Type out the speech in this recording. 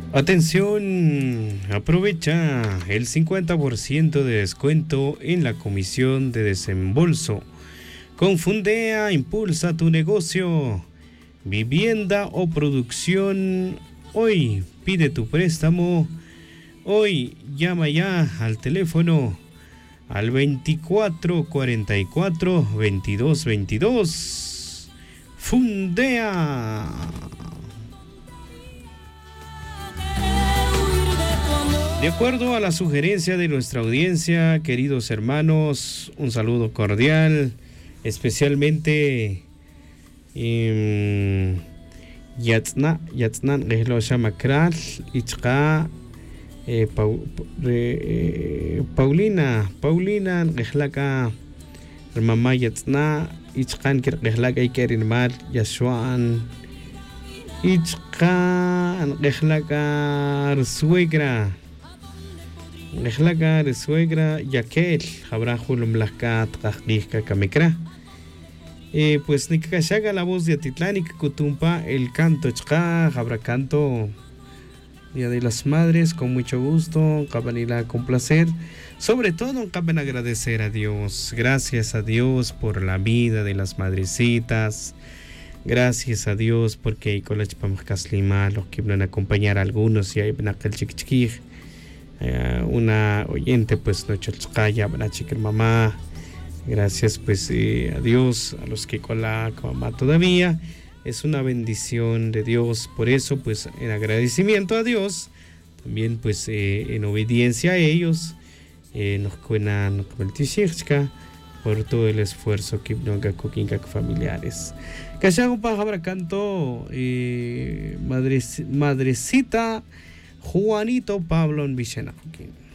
Atención, aprovecha el 50% de descuento en la comisión de desembolso. Con Fundea impulsa tu negocio, vivienda o producción. Hoy pide tu préstamo. Hoy llama ya al teléfono al 2444 2222. Fundea. De acuerdo a la sugerencia de nuestra audiencia, queridos hermanos, un saludo cordial, especialmente Yatznan Gehlocha Makral, Ichka Paulina Gehlaka, Mamá Yatzna, Ichkan Gehlaka Ikerin Mar, Yashuan, Ichkan Gehlaka Suegra. Nexlaga de suegra Yaquel, habrá julum lascat, cajlisca camecra. Pues ni que haga la voz de Atitlán y que cutumpa el canto chca, habrá canto Día de las Madres, con mucho gusto, cabanila con placer. Sobre todo, caben agradecer a Dios. Gracias a Dios por la vida de las madrecitas. Gracias a Dios porque hay colach pamcaslima, los que van a acompañar a algunos y hay benakal chiquichiquij. Una oyente pues noche mamá, gracias pues a Dios, a los que con la mamá todavía, es una bendición de Dios. Por eso pues en agradecimiento a Dios, también pues en obediencia a ellos, nos cuenan por todo el esfuerzo que nos hagan familiares. Cachago para canto madrecita Juanito Pablo en Vicena.